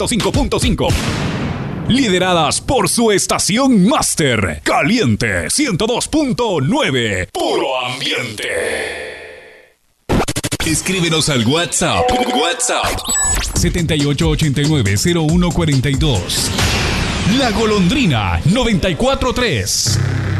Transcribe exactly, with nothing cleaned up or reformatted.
cinco punto cinco. Lideradas por su estación máster, Caliente ciento dos punto nueve. Puro ambiente. Escríbenos al WhatsApp. WhatsApp. setenta y ocho ochenta y nueve cero uno cuarenta y dos. La Golondrina noventa y cuatro punto tres.